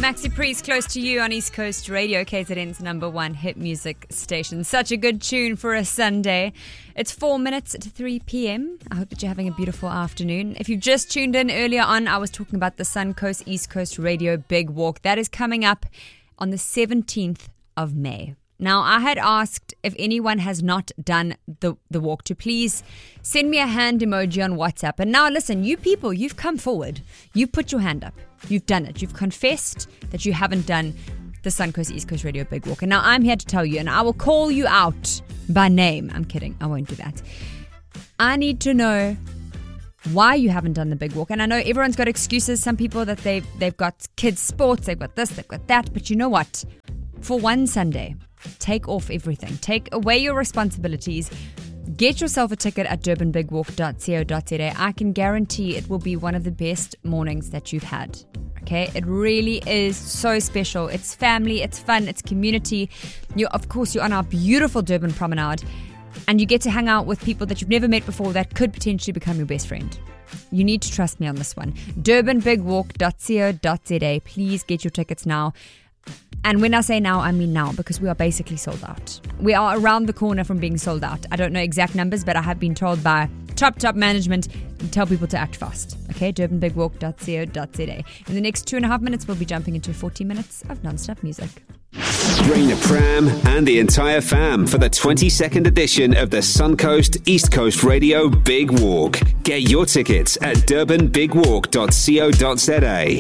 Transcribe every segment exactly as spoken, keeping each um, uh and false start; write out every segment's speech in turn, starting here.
Maxi Priest, Close to You on East Coast Radio, K Z N's number one hit music station. Such a good tune for a Sunday. It's four minutes to three p.m. I hope that you're having a beautiful afternoon. If you've just tuned in earlier on, I was talking about the Suncoast East Coast Radio Big Walk. That is coming up on the seventeenth of May. Now, I had asked if anyone has not done the, the walk to please send me a hand emoji on WhatsApp. And now listen, you people, you've come forward. You put your hand up. You've done it. You've confessed that you haven't done the Suncoast East Coast Radio Big Walk. And now I'm here to tell you, and I will call you out by name. I'm kidding. I won't do that. I need to know why you haven't done the big walk. And I know everyone's got excuses. Some people that they've, they've got kids' sports, they've got this, they've got that. But you know what? For one Sunday, take off everything. Take away your responsibilities. Get yourself a ticket at durban big walk dot co dot za. I can guarantee it will be one of the best mornings that you've had. Okay? It really is so special. It's family, it's fun, it's community. You, of course, you're on our beautiful Durban promenade, and you get to hang out with people that you've never met before that could potentially become your best friend. You need to trust me on this one. durban big walk dot co dot za. Please get your tickets now. And when I say now, I mean now, because we are basically sold out. We are around the corner from being sold out. I don't know exact numbers, but I have been told by top, top management, tell people to act fast. Okay, durban big walk dot co dot za. In the next two and a half minutes, we'll be jumping into forty minutes of non-stop music. Bring the pram and the entire fam for the twenty-second edition of the Suncoast East Coast Radio Big Walk. Get your tickets at durban big walk dot co dot za.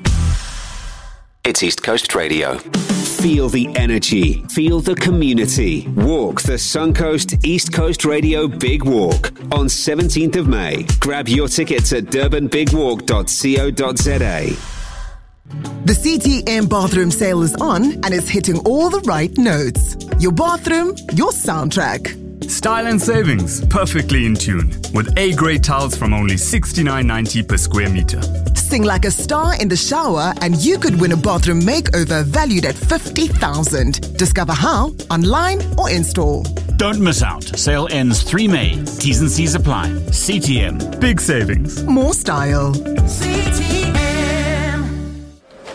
It's East Coast Radio. Feel the energy. Feel the community. Walk the Suncoast East Coast Radio Big Walk on seventeenth of May. Grab your tickets at durban big walk dot co dot za. The C T M bathroom sale is on and it's hitting all the right notes. Your bathroom, your soundtrack. Style and savings, perfectly in tune, with A-grade tiles from only sixty-nine ninety per square meter. Sing like a star in the shower and you could win a bathroom makeover valued at fifty thousand. Discover how online or in-store. Don't miss out. Sale ends three May. T's and C's apply. C T M. Big savings. More style. C T M.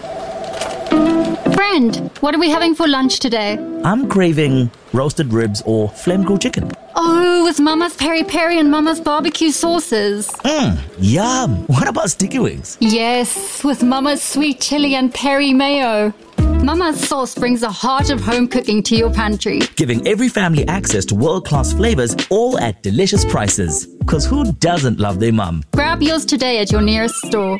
Friend, what are we having for lunch today? I'm craving roasted ribs or flame grilled chicken. Oh, with Mama's peri peri and Mama's barbecue sauces. Mmm, yum. What about sticky wings? Yes, with Mama's sweet chili and peri mayo. Mama's sauce brings the heart of home cooking to your pantry. Giving every family access to world-class flavors, all at delicious prices. Because who doesn't love their mum? Grab yours today at your nearest store.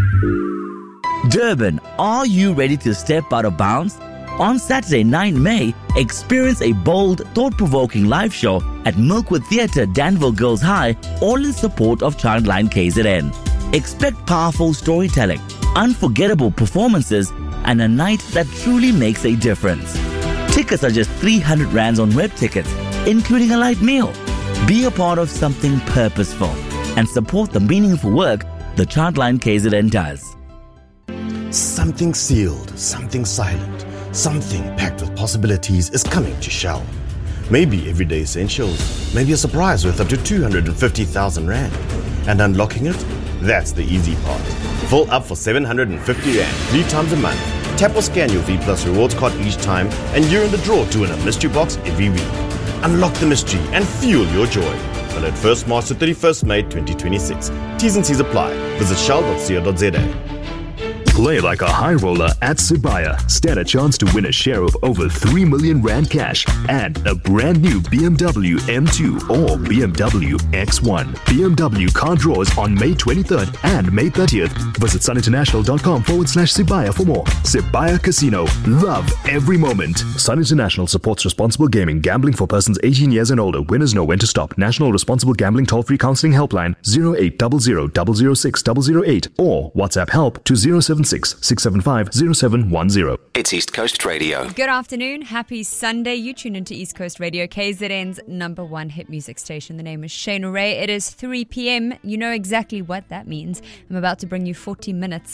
Durban, are you ready to step out of bounds? On Saturday, ninth of May, experience a bold, thought-provoking live show at Milkwood Theatre, Danville Girls High, all in support of Childline K Z N. Expect powerful storytelling, unforgettable performances, and a night that truly makes a difference. Tickets are just three hundred rands on web tickets, including a light meal. Be a part of something purposeful and support the meaningful work the Childline K Z N does. Something sealed, something silent, something packed with possibilities is coming to Shell. Maybe everyday essentials, maybe a surprise worth up to two hundred fifty thousand rand. And unlocking it? That's the easy part. Full up for seven hundred fifty rand, three times a month. Tap or scan your V Plus rewards card each time and you're in the draw to win a mystery box every week. Unlock the mystery and fuel your joy. Valid first March to thirty-first May twenty twenty-six. T's and C's apply. Visit shell dot co dot za. Play like a high roller at Sibaya. Stand a chance to win a share of over three million rand cash and a brand new B M W M two or B M W X one. B M W car draws on May twenty-third and May thirtieth. Visit suninternational.com forward slash Sibaya for more. Sibaya Casino. Love every moment. Sun International supports responsible gaming. Gambling for persons eighteen years and older. Winners know when to stop. National Responsible Gambling Toll-Free Counseling Helpline zero eight zero zero zero zero six zero zero eight or WhatsApp help to zero seven six six seven five zero seven one zero. It's East Coast Radio. Good afternoon. Happy Sunday. You tune into East Coast Radio, K Z N's number one hit music station. The name is Shane Ray. It is three p.m. You know exactly what that means. I'm about to bring you forty minutes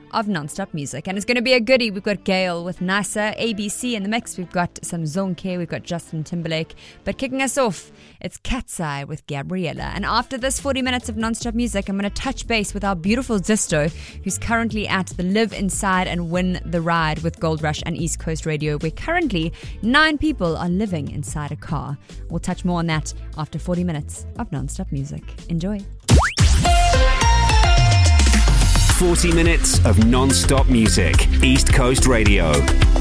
of non-stop music. And it's going to be a goodie. We've got Gail with NASA, A B C in the mix. We've got some Zonke, we've got Justin Timberlake. But kicking us off, it's Cat's Eye with Gabriella. And after this forty minutes of non-stop music, I'm going to touch base with our beautiful Zisto, who's currently at the Live Inside and Win the Ride with Gold Rush and East Coast Radio, where currently nine people are living inside a car. We'll touch more on that after forty minutes of non-stop music. Enjoy. forty minutes of non-stop music. East Coast Radio.